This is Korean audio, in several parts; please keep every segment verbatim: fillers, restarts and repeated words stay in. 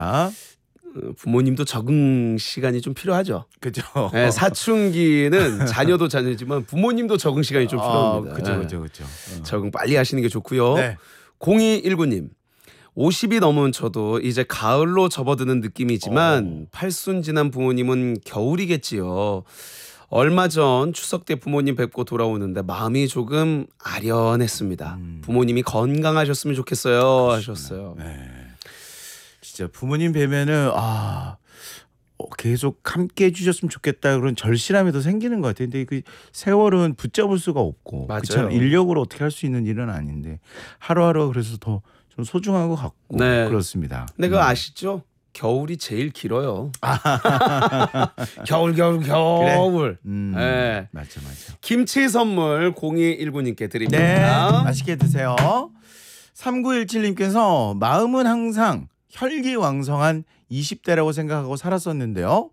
아, 부모님도 적응 시간이 좀 필요하죠. 그죠. 네, 사춘기는 자녀도 자녀지만 부모님도 적응 시간이 좀 필요합니다. 아, 그죠, 그죠, 그죠. 어. 적응 빨리 하시는 게 좋고요. 네. 공이일구 님. 오십이 넘은 저도 이제 가을로 접어드는 느낌이지만 어. 팔순 지난 부모님은 겨울이겠지요. 얼마 전 추석 때 부모님 뵙고 돌아오는데 마음이 조금 아련했습니다. 음. 부모님이 건강하셨으면 좋겠어요 하셨어요. 네. 진짜 부모님 뵈면은 아 어, 계속 함께 해주셨으면 좋겠다 그런 절실함이 더 생기는 것 같아요. 근데 그 세월은 붙잡을 수가 없고 맞아요. 그렇잖아요. 인력으로 어떻게 할 수 있는 일은 아닌데 하루하루 그래서 더 좀 소중한 것 같고 네. 그렇습니다. 근데 그거 음. 아시죠? 겨울이 제일 길어요. 겨울 겨울 겨울. 음, 네. 맞죠, 맞죠. 김치 선물 공이일구 님께 드립니다. 네, 맛있게 드세요. 삼구일칠 님께서 마음은 항상 혈기왕성한 이십 대라고 생각하고 살았었는데요.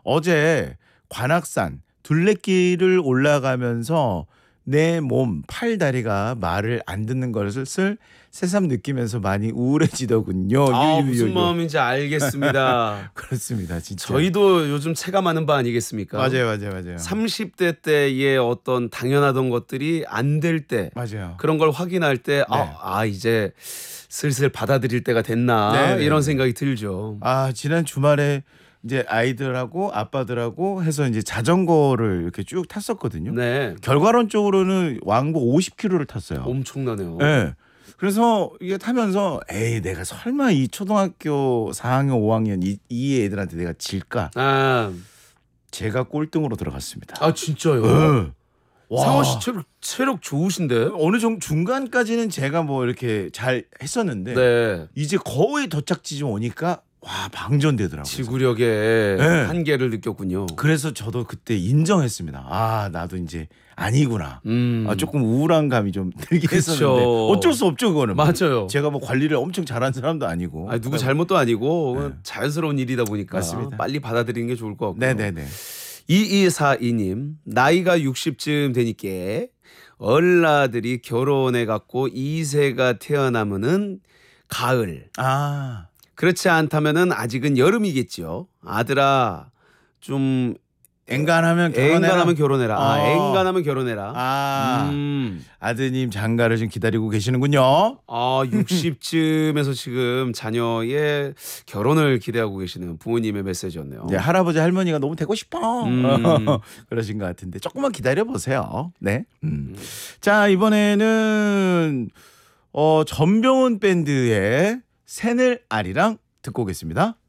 어제 관악산 둘레길을 올라가면서 내 몸, 팔, 다리가 말을 안 듣는 것을 새삼 느끼면서 많이 우울해지더군요. 아, 유유유유. 무슨 마음인지 알겠습니다. 그렇습니다, 진짜. 저희도 요즘 체감하는 바 아니겠습니까? 맞아요, 맞아요, 맞아요. 삼십 대 때의 어떤 당연하던 것들이 안 될 때, 맞아요. 그런 걸 확인할 때, 네. 아, 아 이제 슬슬 받아들일 때가 됐나 네, 네, 이런 네. 생각이 들죠. 아, 지난 주말에 이제 아이들하고 아빠들하고 해서 이제 자전거를 이렇게 쭉 탔었거든요. 네, 결과론적으로는 왕복 오십 킬로미터를 탔어요. 엄청나네요. 네. 그래서 이게 타면서 에이 내가 설마 이 초등학교 사 학년 오 학년 이, 이 애들한테 내가 질까? 아, 제가 꼴등으로 들어갔습니다. 아 진짜요? 네. 상호 씨 체력, 체력 좋으신데? 어느 정도 중간까지는 제가 뭐 이렇게 잘 했었는데 네. 이제 거의 도착지점 오니까 와 방전되더라고요. 지구력의 네. 한계를 느꼈군요. 그래서 저도 그때 인정했습니다. 아 나도 이제 아니구나. 음. 아, 조금 우울한 감이 좀 들긴 그쵸. 했었는데 어쩔 수 없죠 그거는. 맞아요. 제가 뭐 관리를 엄청 잘한 사람도 아니고. 아니, 누구 잘못도 아니고 네. 자연스러운 일이다 보니까 맞습니다. 빨리 받아들이는 게 좋을 것 같고요. 네네네. 이이사이 님 나이가 육십쯤 되니까 얼라들이 결혼해 갖고 이 세가 태어나면은 가을, 아 그렇지 않다면은 아직은 여름이겠죠. 아들아 좀 엔간하면 결혼해라. 엔간하면 결혼해라. 아, 어. 엔간하면 결혼해라. 아 음. 아드님 장가를 좀 기다리고 계시는군요. 아, 육십쯤에서 지금 자녀의 결혼을 기대하고 계시는 부모님의 메시지였네요. 이제 할아버지 할머니가 너무 되고 싶어. 음. 그러신 것 같은데 조금만 기다려 보세요. 네. 음. 자 이번에는 어, 전병훈 밴드의 새늘 아리랑 듣고 오겠습니다.